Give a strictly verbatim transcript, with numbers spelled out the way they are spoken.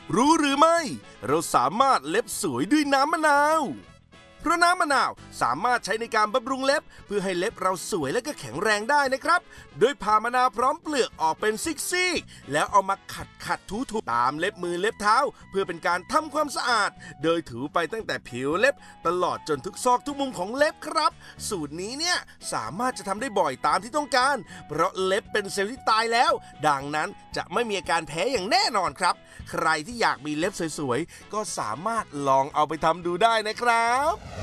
รู้หรือไม่เราสามารถเล็บสวยด้วยน้ำมะนาวเพราะน้ำมะนาวสามารถใช้ในการบำรุงเล็บเพื่อให้เล็บเราสวยและก็แข็งแรงได้นะครับโดยผ่ามะนาวพร้อมเปลือกออกเป็นซิกๆแล้วเอามาขัดขัดถูๆตามเล็บมือเล็บเท้าเพื่อเป็นการทำความสะอาดโดยถูไปตั้งแต่ผิวเล็บตลอดจนทุกซอกทุกมุมของเล็บครับสูตรนี้เนี่ยสามารถจะทำได้บ่อยตามที่ต้องการเพราะเล็บเป็นเซลล์ที่ตายแล้วดังนั้นจะไม่มีอาการแพ้อย่างแน่นอนครับใครที่อยากมีเล็บสวยๆก็สามารถลองเอาไปทำดูได้นะครับ